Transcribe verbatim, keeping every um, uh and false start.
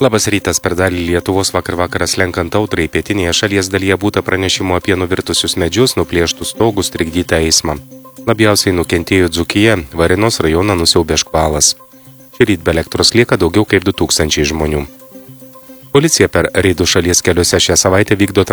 Labas rytas, per dalį Lietuvos vakar vakaras lenkant audrai pietinėje šalies dalyje būta pranešimų apie nuvirtusius medžius, nuplėštus stogus, trikdytą eismą. Labiausiai nukentėjo Dzūkija, Varėnos rajoną nusiaubė škvalas. Šįryt be elektros lieka daugiau kaip du tūkstančiai žmonių. Policija per reidus šalies keliuose šią savaitę vykdo